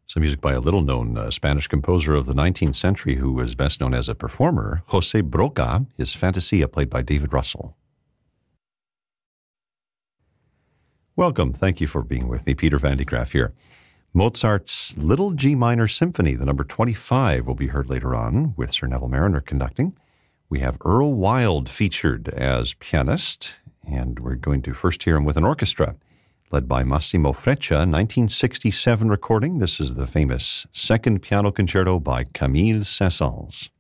Some music by a little-known Spanish composer of the 19th century who was best known as a performer, José Broca, his Fantasia, played by David Russell. Welcome. Thank you for being with me. Peter Van de Graaff here. Mozart's Little G Minor Symphony, the number 25, will be heard later on with Sir Neville Marriner conducting. We have Earl Wild featured as pianist, and we're going to first hear him with an orchestra led by Massimo Freccia, 1967 recording. This is the famous Second Piano Concerto by Camille Saint-Saëns.